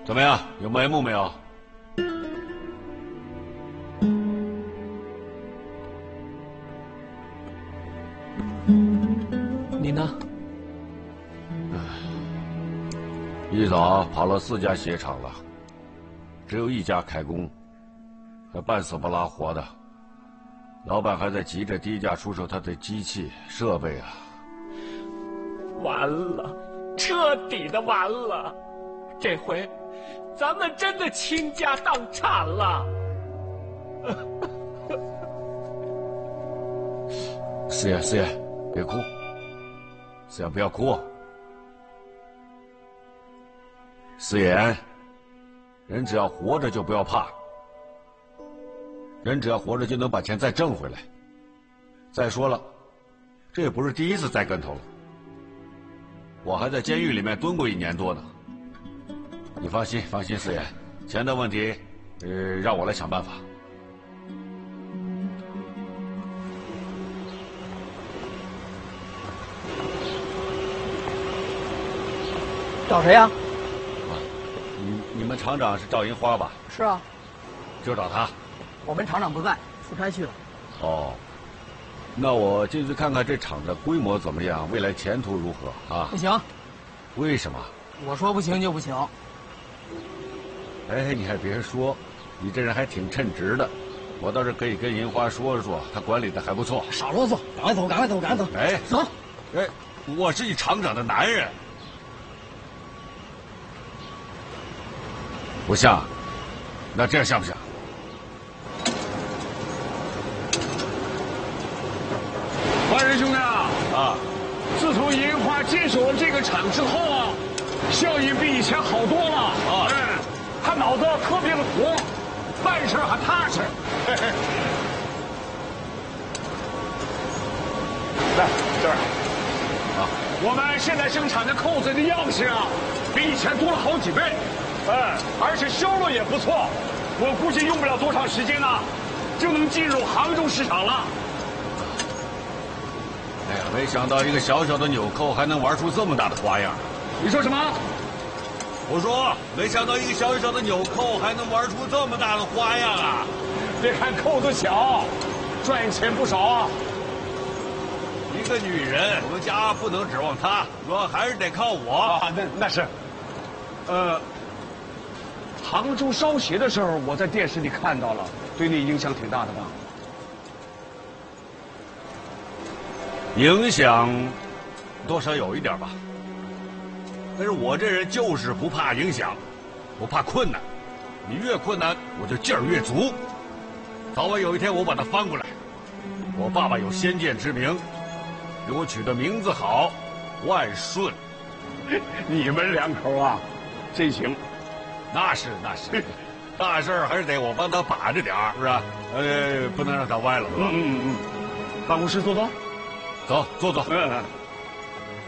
怎么样？有眉目没有？ 你呢？ 一早跑了4家鞋厂了，只有1家开工，还半死不拉活的。老板还在急着低价出售他的机器设备啊！ 完了，彻底的完了！这回，咱们真的倾家荡产了。 思妍，思妍，别哭，思妍不要哭。思妍，人只要活着就不要怕，人只要活着就能把钱再挣回来。再说了，这也不是第一次栽跟头了，我还在监狱里面蹲过1年多呢。你放心，放心，思妍，钱的问题，让我来想办法。 找谁呀？ 你们厂长是赵银花吧？ 是啊， 就找他。 我们厂长不在，出差去了。 哦，那我进去看看这厂的规模怎么样，未来前途如何啊？ 不行。 为什么？ 我说不行就不行。 哎，你还别说，你这人还挺称职的。我倒是可以跟银花说说，他管理的还不错。 少啰嗦，赶快走，赶快走，赶快走！ 哎， 走。 哎，我是你厂长的男人。不像，那这样像不像？ 华人兄弟啊， 自从银花接手了这个厂之后啊，效益比以前好多了啊！他脑子特别的活，办事还踏实。来这儿啊，我们现在生产的扣子的样式啊，比以前多了好几倍。而且销路也不错，我估计用不了多长时间呢，就能进入杭州市场了。 哎呀，没想到一个小小的纽扣还能玩出这么大的花样。 你说什么？ 我说，没想到一个小小的纽扣还能玩出这么大的花样啊！ 别看扣子小，赚钱不少啊。 一个女人，我们家不能指望她，主要还是得靠我。 啊，那是，杭州烧鞋的时候，我在电视里看到了，对你影响挺大的吧？ 影响多少有一点吧，但是我这人就是不怕影响，不怕困难。你越困难，我就劲儿越足。早晚有一天我把它翻过来。我爸爸有先见之明，给我取的名字好，万顺。 你们2口啊，真行。 那是，大事儿还是得我帮他把着点儿，是吧？不能让他歪了。 办公室坐坐， 走，坐坐。